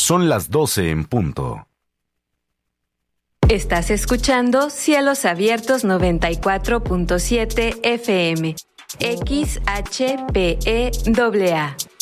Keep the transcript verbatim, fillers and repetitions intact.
Son las doce en punto. Estás escuchando Cielos Abiertos noventa y cuatro punto siete F M, X H P E A A.